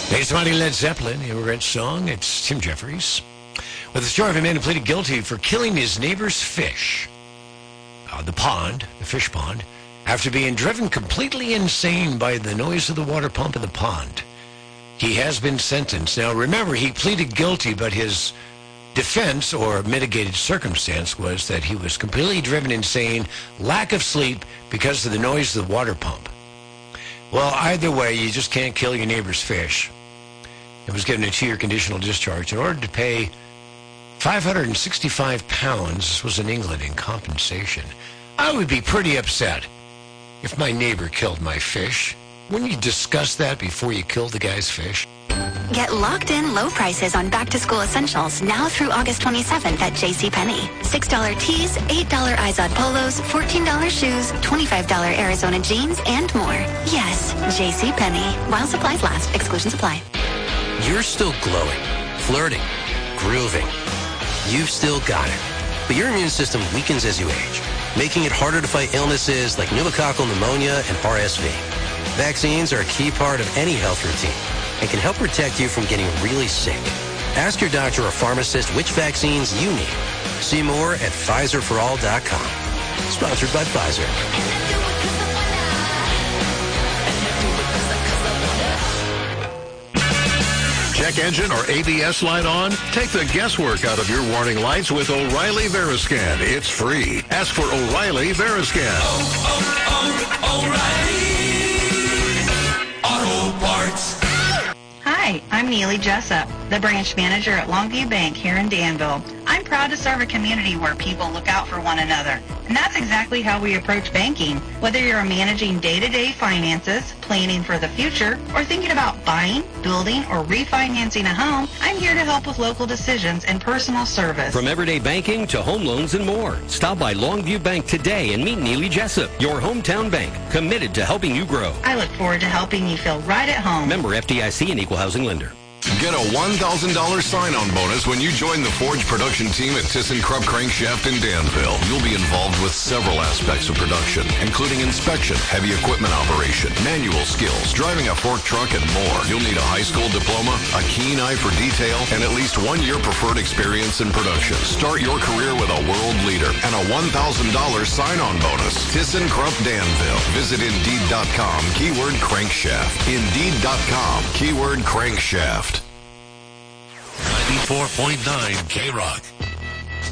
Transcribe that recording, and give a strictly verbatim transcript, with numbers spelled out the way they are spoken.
It's mighty Led Zeppelin, the immigrant song. It's Tim Jeffries with the story of a man who pleaded guilty for killing his neighbor's fish. Uh, the pond, the fish pond, after being driven completely insane by the noise of the water pump in the pond. He has been sentenced. Now, remember, he pleaded guilty, but his defense or mitigated circumstance was that he was completely driven insane, lack of sleep because of the noise of the water pump. Well, either way, you just can't kill your neighbor's fish. It was given a two-year conditional discharge in order to pay five hundred sixty-five pounds. This was in England in compensation. I would be pretty upset if my neighbor killed my fish. Wouldn't you discuss that before you killed the guy's fish? Get locked-in low prices on back-to-school essentials now through August twenty-seventh at JCPenney. six dollar tees, eight dollar Izod polos, fourteen dollar shoes, twenty-five dollar Arizona jeans, and more. Yes, JCPenney. While supplies last. Exclusions apply. You're still glowing, flirting, grooving. You've still got it. But your immune system weakens as you age, making it harder to fight illnesses like pneumococcal pneumonia and R S V. Vaccines are a key part of any health routine and can help protect you from getting really sick. Ask your doctor or pharmacist which vaccines you need. See more at Pfizer for all dot com. Sponsored by Pfizer. Check engine or A B S light on? Take the guesswork out of your warning lights with O'Reilly Veriscan. It's free. Ask for O'Reilly Veriscan. Oh, oh, O'Reilly Auto Parts. Hi, I'm Neely Jessup, the branch manager at Longview Bank here in Danville. I'm proud to serve a community where people look out for one another. And that's exactly how we approach banking. Whether you're managing day-to-day finances, planning for the future, or thinking about buying, building, or refinancing a home, I'm here to help with local decisions and personal service. From everyday banking to home loans and more. Stop by Longview Bank today and meet Neely Jessup, your hometown bank, committed to helping you grow. I look forward to helping you feel right at home. Member F D I C and Equal Housing Lender. Get a one thousand dollars sign-on bonus when you join the Forge production team at ThyssenKrupp Crankshaft in Danville. You'll be involved with several aspects of production, including inspection, heavy equipment operation, manual skills, driving a fork truck, and more. You'll need a high school diploma, a keen eye for detail, and at least one year preferred experience in production. Start your career with a world leader and a one thousand dollars sign-on bonus. ThyssenKrupp Danville. Visit Indeed dot com, keyword crankshaft. Indeed dot com, keyword crankshaft. ninety-four point nine K-Rock.